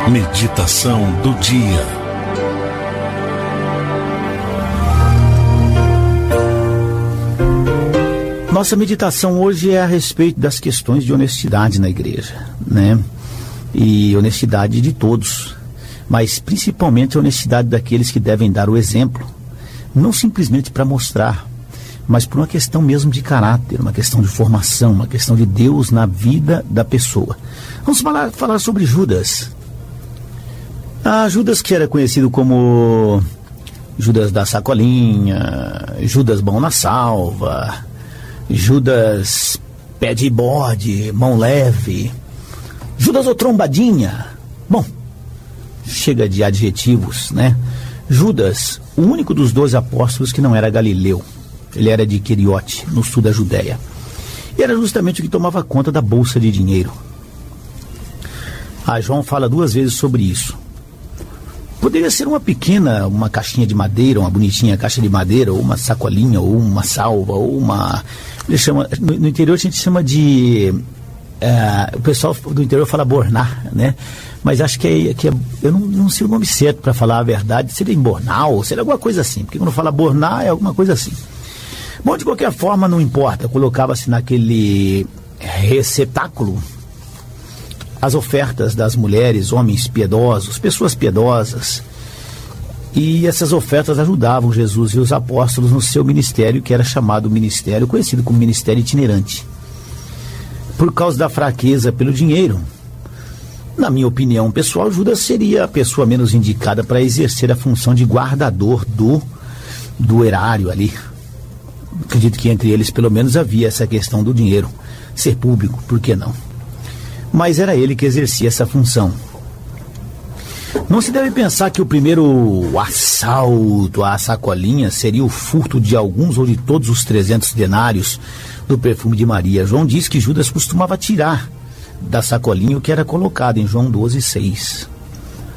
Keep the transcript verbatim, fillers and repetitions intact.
Meditação do dia. Nossa meditação hoje é a respeito das questões de honestidade na igreja, né? E honestidade de todos, mas principalmente a honestidade daqueles que devem dar o exemplo, não simplesmente para mostrar, mas por uma questão mesmo de caráter, uma questão de formação, uma questão de Deus na vida da pessoa. Vamos falar, falar sobre Judas. Ah, Judas, que era conhecido como Judas da sacolinha, Judas mão na salva, Judas pé de bode, mão leve, Judas ou trombadinha. Bom, chega de adjetivos, né? Judas, o único dos doze apóstolos que não era galileu. Ele era de Queriote, no sul da Judéia. E era justamente o que tomava conta da bolsa de dinheiro. Ah, João fala duas vezes sobre isso. Poderia ser uma pequena, uma caixinha de madeira, uma bonitinha caixa de madeira, ou uma sacolinha, ou uma salva, ou uma... Ele chama, no, no interior a gente chama de... Uh, o pessoal do interior fala bornar, né? Mas acho que é... Que é eu não, não sei o nome certo para falar a verdade. Seria embornal, seria alguma coisa assim. Porque quando fala bornar é alguma coisa assim. Bom, de qualquer forma, não importa. Colocava-se naquele receptáculo as ofertas das mulheres, homens piedosos, pessoas piedosas. E essas ofertas ajudavam Jesus e os apóstolos no seu ministério, que era chamado ministério, conhecido como ministério itinerante. Por causa da fraqueza pelo dinheiro, na minha opinião pessoal, Judas seria a pessoa menos indicada para exercer a função de guardador do, do erário ali. Acredito que entre eles pelo menos havia essa questão do dinheiro ser público, por que não? Mas era ele que exercia essa função. Não se deve pensar que o primeiro assalto à sacolinha seria o furto de alguns ou de todos os trezentos denários do perfume de Maria. João diz que Judas costumava tirar da sacolinha o que era colocado em João doze, seis.